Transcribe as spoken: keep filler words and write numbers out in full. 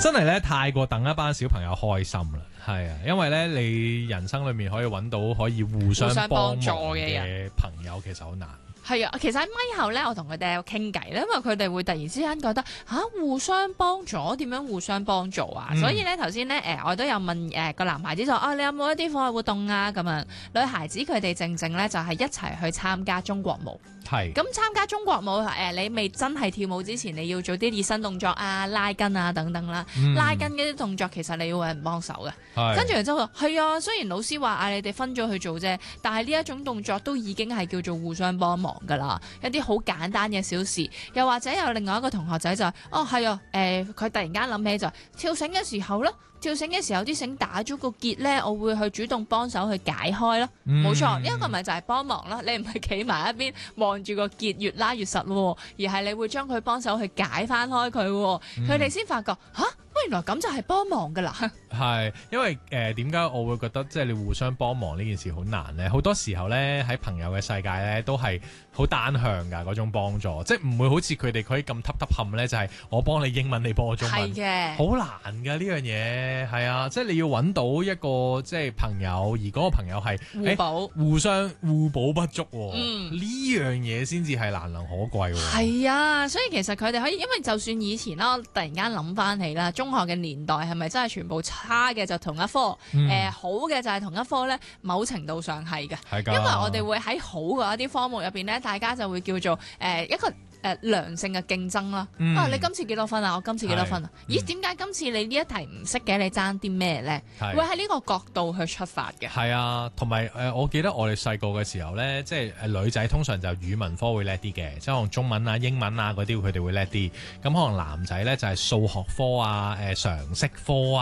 真係咧太過等一班小朋友開心啦，係啊，因為咧你人生裏面可以揾到可以互相幫助嘅朋友，其實好難。 係啊，其實喺咪後咧，我同佢哋有傾偈咧，因為佢哋會突然之間覺得吓、啊、互相幫助，點樣互相幫助啊？嗯、所以咧頭先咧誒，我都有問誒個、呃、男孩子就啊，你有冇一啲課外活動啊？咁樣女孩子佢哋正正咧就係一齊去參加中國舞。係咁參加中國舞誒、呃，你未真係跳舞之前，你要做啲熱身動作啊、拉筋啊等等啦。嗯、拉筋嗰啲動作其實你要有人幫手嘅。跟住之後係啊，雖然老師話嗌你哋分咗去做啫，但係呢一種動作都已經係叫做互相幫忙噶啦。一啲好簡單嘅小事，又或者有另外一個同學仔就係、哦係啊，誒、呃、佢突然間諗起就係、跳繩嘅時候咧。跳繩嘅時候啲繩打咗個結咧，我會去主動幫手去解開咯。冇、嗯、錯，呢一個咪就係幫忙咯。你唔係企埋一邊望住個結越拉越實，而係你會將佢幫手去解翻開佢。佢哋先發覺吓，原來咁就係幫忙噶啦。 係，因為誒點解我會覺得即係你互相幫忙呢件事好難咧？好多時候咧喺朋友嘅世界咧都係好單向㗎嗰種幫助，即係唔會好似佢哋可以咁揼揼冚咧，就係、是、我幫你英文，你幫我中文。係嘅，好難㗎呢樣嘢，係啊，即係你要揾到一個即係朋友，而嗰個朋友係互補、欸，互相互補不足喎。嗯，呢樣嘢先至係難能可貴喎。 係啊，所以其實佢哋可以，因為就算以前啦，突然間諗翻起啦，中學嘅年代係咪真係全部差嘅就同一科，誒、嗯呃、好嘅就係同一科咧？某程度上係嘅，係㗎，因為我哋會喺好嘅一啲科目入邊咧，大家就會叫做誒、呃、一個。誒良性嘅競爭啦，嗯、啊！你今次幾多分啊？我今次幾多分啊？咦？點解今次你呢一題唔識嘅？你爭啲咩咧？會喺呢個角度去出發嘅。係啊，同埋誒，我記得我哋細個嘅時候咧，即係誒女仔通常就語文科會叻啲嘅，即係可能中文啊、英文啊嗰啲佢哋會叻啲。咁可能男仔咧就係數學科啊、誒常識科啊。